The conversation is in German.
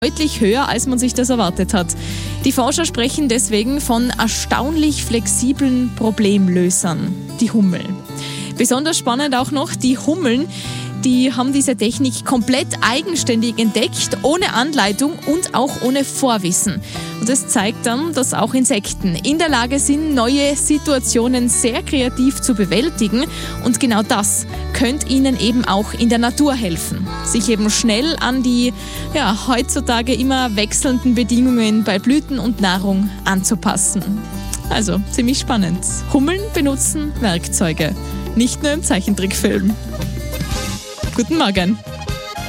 deutlich höher, als man sich das erwartet hat. Die Forscher sprechen deswegen von erstaunlich flexiblen Problemlösern, die Hummeln. Besonders spannend auch noch, die Hummeln, die haben diese Technik komplett eigenständig entdeckt, ohne Anleitung und auch ohne Vorwissen. Und das zeigt dann, dass auch Insekten in der Lage sind, neue Situationen sehr kreativ zu bewältigen. Und genau das könnte ihnen eben auch in der Natur helfen, sich eben schnell an die heutzutage immer wechselnden Bedingungen bei Blüten und Nahrung anzupassen. Also ziemlich spannend. Hummeln benutzen Werkzeuge, nicht nur im Zeichentrickfilm. Guten Morgen.